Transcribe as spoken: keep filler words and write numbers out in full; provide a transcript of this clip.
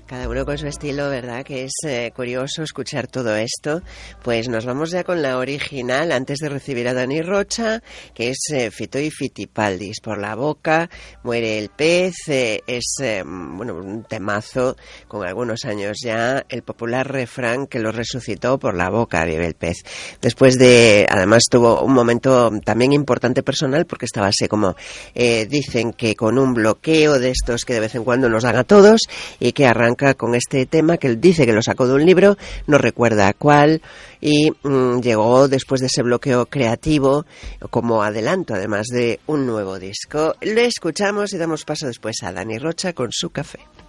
Cada uno con su estilo, ¿verdad? Que es eh, curioso escuchar todo esto. Pues nos vamos ya con la original, antes de recibir a Dani Rocha, que es eh, Fito y Fitipaldis. Por la boca muere el pez. Eh, es eh, bueno, un temazo con algunos años ya. El popular refrán que lo resucitó: por la boca vive el pez. Después de, además tuvo un momento también importante personal, porque estaba así como, eh, dicen que con un bloqueo de estos que de vez en cuando nos dan a todos, y que arranca con este tema que él dice que lo sacó de un libro, no recuerda cuál, y mmm, llegó después de ese bloqueo creativo como adelanto, además de un nuevo disco. Le escuchamos y damos paso después a Dani Rocha con Su Café.